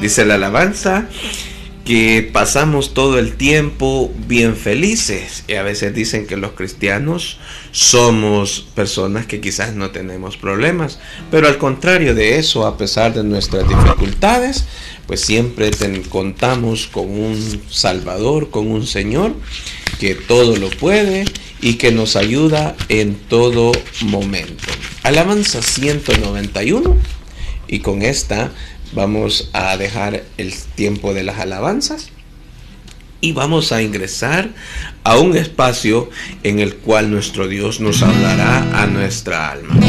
Dice la alabanza que pasamos todo el tiempo bien felices, y a veces dicen que los cristianos somos personas que quizás no tenemos problemas, pero al contrario de eso, a pesar de nuestras dificultades, pues siempre contamos con un Salvador, con un Señor que todo lo puede y que nos ayuda en todo momento. Alabanza 191, y con esta vamos a dejar el tiempo de las alabanzas y vamos a ingresar a un espacio en el cual nuestro Dios nos hablará a nuestra alma.